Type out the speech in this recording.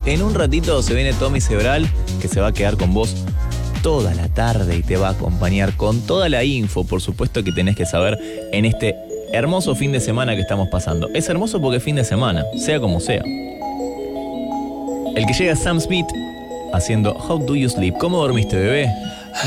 En un ratito se viene Tommy Sebral, que se va a quedar con vos toda la tarde y te va a acompañar con toda la info, por supuesto, que tenés que saber en este hermoso fin de semana que estamos pasando. Es hermoso porque es fin de semana, sea como sea. El que llega es Sam Smith haciendo How Do You Sleep. ¿Cómo dormiste, bebé?